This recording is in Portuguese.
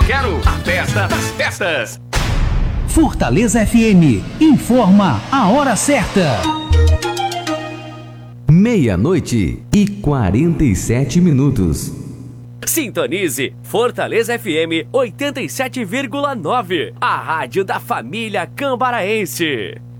quero a festa das festas. Fortaleza FM informa a hora certa. 00:47. Sintonize Fortaleza FM 87,9, a rádio da família cambaraense.